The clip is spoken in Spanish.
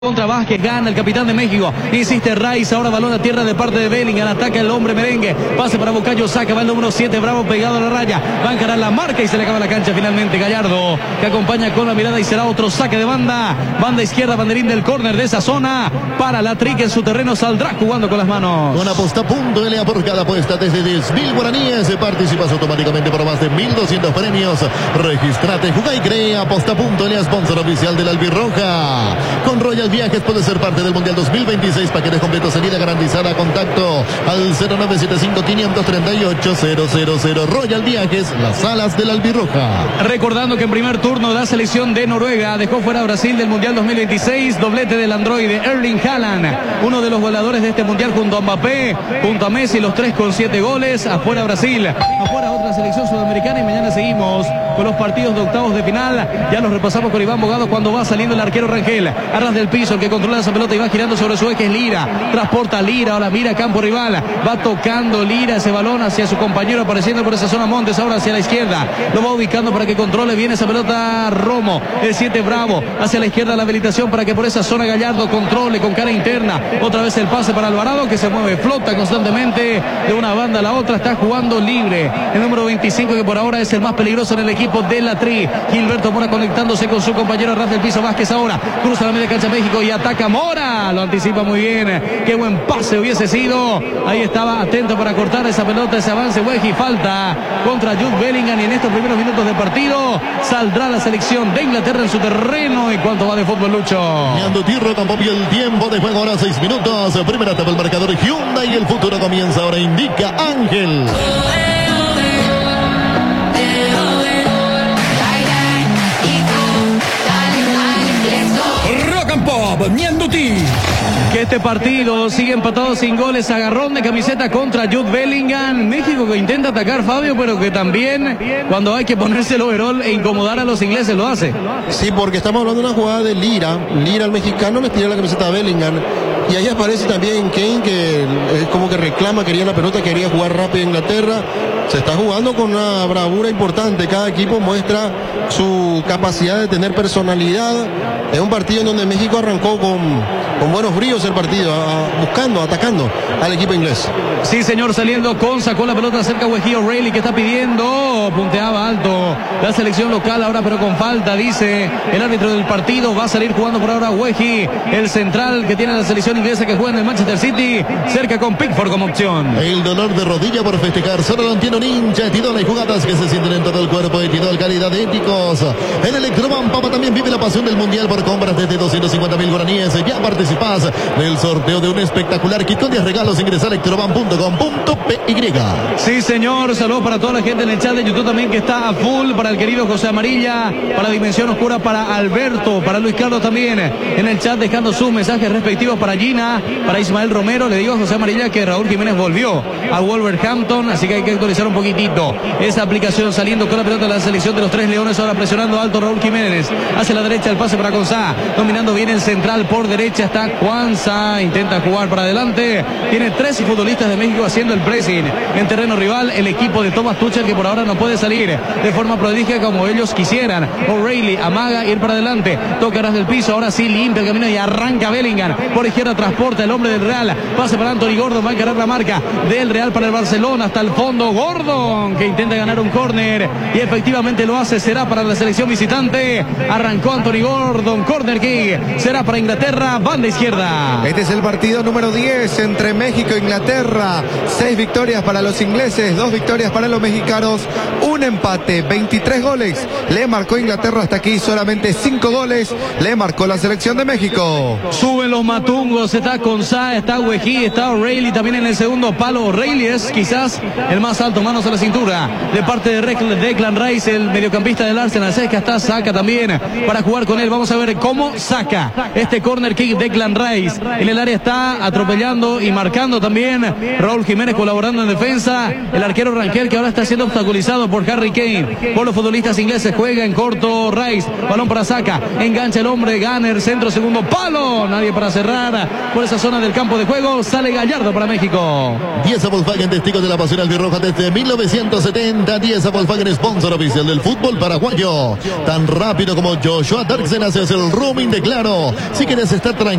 Contra Vázquez, gana el capitán de México, insiste Rice, ahora balón a tierra de parte de Bellingham, ataca el hombre merengue, pase para Bukayo Saka, va el número 7, Bravo pegado a la raya, va a encarar la marca y se le acaba la cancha finalmente. Gallardo, que acompaña con la mirada y será otro saque de banda izquierda, banderín del córner de esa zona, para la Trick en su terreno, saldrá jugando con las manos. Con aposta.la por cada apuesta desde 10.000 guaraníes, participas automáticamente por más de 1.200 premios, registrate, juega y crea. Aposta.la, sponsor oficial de la Albirroja. Con Royal Viajes puede ser parte del Mundial 2026, paquetes completos, salida garantizada. Contacto al 0975-538-000. Royal Viajes, las alas de la Albirroja. Recordando que en primer turno la selección de Noruega dejó fuera a Brasil del Mundial 2026, doblete del androide Erling Haaland, uno de los goleadores de este Mundial junto a Mbappé, junto a Messi, los tres con 7 goles. Afuera Brasil, afuera otra selección sudamericana, y mañana seguimos con los partidos de octavos de final. Ya los repasamos con Iván Bogado cuando va saliendo el arquero Rangel, arras del piso, el que controla esa pelota y va girando sobre su eje es Lira, transporta a Lira, ahora mira campo rival, va tocando Lira ese balón hacia su compañero, apareciendo por esa zona Montes, ahora hacia la izquierda, lo va ubicando para que controle bien esa pelota Romo, el 7 Bravo, hacia la izquierda la habilitación para que por esa zona Gallardo controle con cara interna, otra vez el pase para Alvarado, que se mueve, flota constantemente de una banda a la otra, está jugando libre, el número 25, que por ahora es el más peligroso en el equipo de la Tri, Gilberto Mora conectándose con su compañero arras del piso, Vázquez ahora, cruza la media cancha México y ataca Mora, lo anticipa muy bien, qué buen pase hubiese sido, ahí estaba atento para cortar esa pelota, ese avance, Weji, falta contra Jude Bellingham, y en estos primeros minutos de partido saldrá la selección de Inglaterra en su terreno. ¿Y cuánto va de fútbol, Lucho? Meando tierra, tampoco el tiempo de juego, ahora 6 minutos, primera etapa el marcador Hyundai y el futuro comienza ahora, indica Ángel. Que este partido sigue empatado sin goles, agarrón de camiseta contra Jude Bellingham. México que intenta atacar, Fabio, pero que también cuando hay que ponerse el overall e incomodar a los ingleses lo hace. Sí, porque estamos hablando de una jugada de Lira, el mexicano le tira la camiseta a Bellingham, y ahí aparece también Kane, que es como que reclama, quería la pelota, quería jugar rápido Inglaterra. Se está jugando con una bravura importante, cada equipo muestra su capacidad de tener personalidad. Es un partido en donde México arrancó con buenos bríos el partido, buscando, atacando al equipo inglés. Sí, señor, saliendo sacó la pelota cerca Weji O'Reilly, que está pidiendo, punteaba alto la selección local ahora, pero con falta, dice el árbitro del partido. Va a salir jugando por ahora Weji, el central que tiene la selección inglesa, que juega en el Manchester City, cerca con Pickford como opción. El dolor de rodilla por festejar, solo lo entiende un hincha. Tidol, hay jugadas que se sienten en todo el cuerpo de Tidol, calidad de éticos. En Electroban Papa también vive la pasión del mundial por compras desde 250.000 guaraníes. Ya participás del sorteo de un espectacular kit con 10 regalos. Ingresa a electroban.com.py. Sí, señor, saludos para toda la gente en el chat de YouTube también, que está a full, para el querido José Amarilla, para Dimensión Oscura, para Alberto, para Luis Carlos también en el chat, dejando sus mensajes respectivos para Gina, para Ismael Romero. Le digo a José Amarilla que Raúl Jiménez volvió a Wolverhampton, así que hay que actualizar un poquitito esa aplicación. Saliendo con la pelota de la selección de los Tres Leones, ahora presionando alto Raúl Jiménez, hacia la derecha el pase para Gonzá, dominando bien el central, por derecha está Cuanza, intenta jugar para adelante, tiene 3 futbolistas de México haciendo el pressing en terreno rival, el equipo de Thomas Tuchel, que por ahora no puede salir de forma prodigiosa como ellos quisieran. O'Reilly amaga ir para adelante, toca ras del piso, ahora sí limpia el camino y arranca Bellingham, por izquierda transporta el hombre del Real, pase para Anthony Gordon, va a encarar la marca del Real para el Barcelona, hasta el fondo Gordon, que intenta ganar un córner y efectivamente lo hace, será para la selección visitante. Arrancó Anthony Gordon, córner kick, será para Inglaterra, banda izquierda. Este es el partido número 10 entre México e Inglaterra. 6 victorias para los ingleses, 2 victorias para los mexicanos, un empate, 23 goles le marcó Inglaterra hasta aquí, solamente 5 goles le marcó la selección de México. Suben los matungos, está Gonzá, está Weji, está O'Reilly también en el segundo palo. O'Reilly es quizás el más alto, manos a la cintura, de parte de Declan Rice, el mediocampista del Arsenal. Cerca está Saka también para jugar con él. Vamos a ver cómo saca este corner kick Declan Rice. En el área está atropellando y marcando también Raúl Jiménez, colaborando en defensa. El arquero Rangel, que ahora está siendo obstaculizado por Harry Kane, por los futbolistas ingleses. Juega en corto Rice, balón para Saka, engancha el hombre Gunner, centro, segundo palo, nadie para cerrar. por esa zona del campo de juego. Sale Gallardo para México. 10 Volkswagen, testigos de la pasión albirroja desde 1970. 10 Volkswagen, sponsor oficial del fútbol paraguayo. Tan rápido como Joshua Dirksen hace el roaming de Claro. Si quieres estar tranquilo